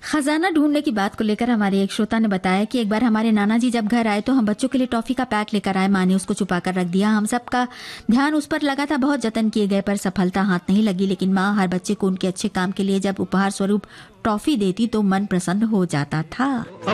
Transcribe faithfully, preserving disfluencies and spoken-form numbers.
खजाना ढूंढने की बात को लेकर हमारे एक श्रोता ने बताया कि एक बार हमारे नाना जी जब घर आए तो हम बच्चों के लिए टॉफी का पैक लेकर आए। माँ ने उसको छुपा कर रख दिया। हम सबका ध्यान उस पर लगा था, बहुत जतन किए गए पर सफलता हाथ नहीं लगी। लेकिन माँ हर बच्चे को उनके अच्छे काम के लिए जब उपहार स्वरूप टॉफी देती तो मन प्रसन्न हो जाता था।